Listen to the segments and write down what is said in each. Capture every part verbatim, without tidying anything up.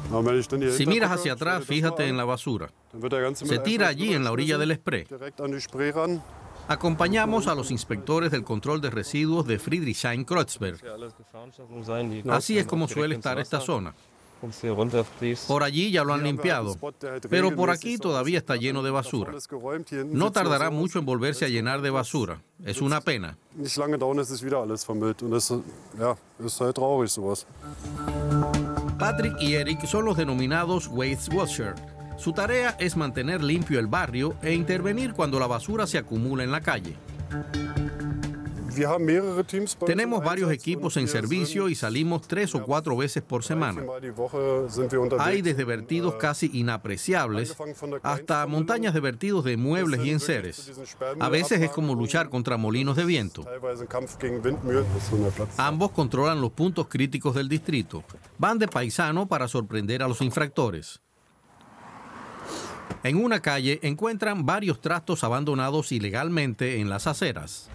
Si miras hacia atrás, fíjate en la basura. Se tira allí en la orilla del spray. Acompañamos a los inspectores del control de residuos de Friedrichshain-Kreuzberg. Así es como suele estar esta zona. Por allí ya lo han limpiado, pero por aquí todavía está lleno de basura. No tardará mucho en volverse a llenar de basura. Es una pena. Patrick y Eric son los denominados Waste Watcher. Su tarea es mantener limpio el barrio e intervenir cuando la basura se acumula en la calle. Tenemos varios equipos en servicio y salimos tres o cuatro veces por semana. Hay desde vertidos casi inapreciables hasta montañas de vertidos de muebles y enseres. A veces es como luchar contra molinos de viento. Ambos controlan los puntos críticos del distrito. Van de paisano para sorprender a los infractores. En una calle encuentran varios trastos abandonados ilegalmente en las aceras.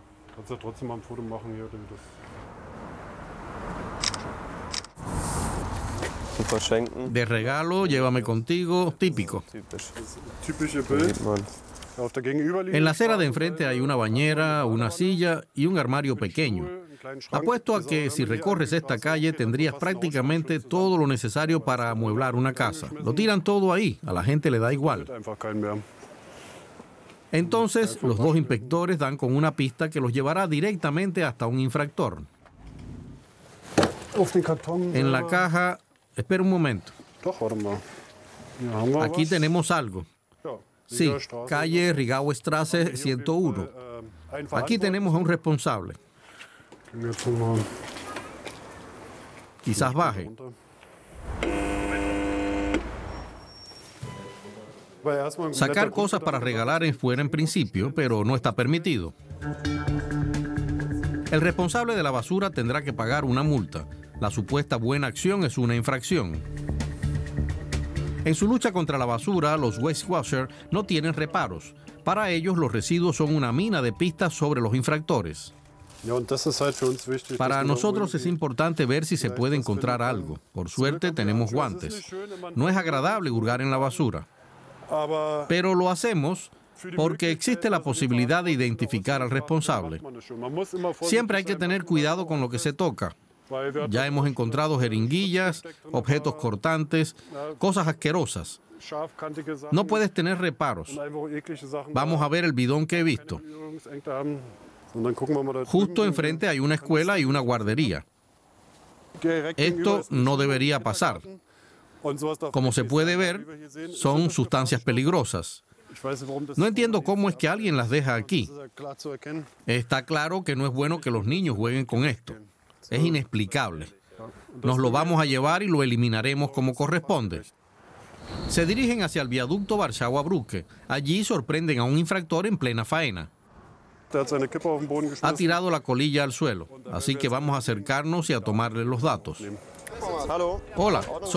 De regalo, llévame contigo, típico. En la acera de enfrente hay una bañera, una silla y un armario pequeño. Apuesto a que si recorres esta calle tendrías prácticamente todo lo necesario para amueblar una casa. Lo tiran todo ahí, a la gente le da igual. Entonces, los dos inspectores dan con una pista que los llevará directamente hasta un infractor. En la caja, espera un momento. Aquí tenemos algo. Sí, calle Rigau Strasse ciento uno. Aquí tenemos a un responsable. Quizás baje. Sacar cosas para regalar es fuera en principio, pero no está permitido. El responsable de la basura tendrá que pagar una multa. La supuesta buena acción es una infracción. En su lucha contra la basura, los Waste Watchers no tienen reparos. Para ellos, los residuos son una mina de pistas sobre los infractores. Para nosotros es importante ver si se puede encontrar algo. Por suerte, tenemos guantes. No es agradable hurgar en la basura. Pero lo hacemos porque existe la posibilidad de identificar al responsable. Siempre hay que tener cuidado con lo que se toca. Ya hemos encontrado jeringuillas, objetos cortantes, cosas asquerosas. No puedes tener reparos. Vamos a ver el bidón que he visto. Justo enfrente hay una escuela y una guardería. Esto no debería pasar. Como se puede ver, son sustancias peligrosas. No entiendo cómo es que alguien las deja aquí. Está claro que no es bueno que los niños jueguen con esto. Es inexplicable. Nos lo vamos a llevar y lo eliminaremos como corresponde. Se dirigen hacia el viaducto Warschauer Brücke. Allí sorprenden a un infractor en plena faena. Ha tirado la colilla al suelo, así que vamos a acercarnos y a tomarle los datos. Hola.